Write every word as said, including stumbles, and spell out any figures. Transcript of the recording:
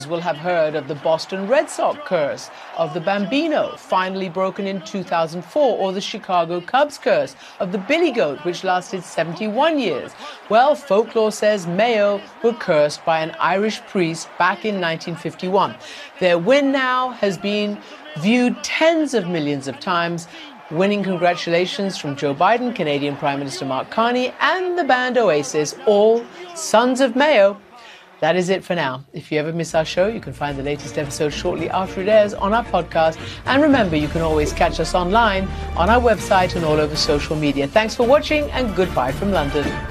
Will have heard of the Boston Red Sox curse, of the Bambino, finally broken in two thousand four, or the Chicago Cubs curse of the Billy Goat, which lasted seventy-one years. Well, folklore says Mayo were cursed by an Irish priest back in nineteen fifty-one. Their win now has been viewed tens of millions of times. Winning congratulations from Joe Biden, Canadian Prime Minister Mark Carney, and the band Oasis, all sons of Mayo. That is it for now. If you ever miss our show, you can find the latest episode shortly after it airs on our podcast. And remember, you can always catch us online on our website and all over social media. Thanks for watching, and goodbye from London.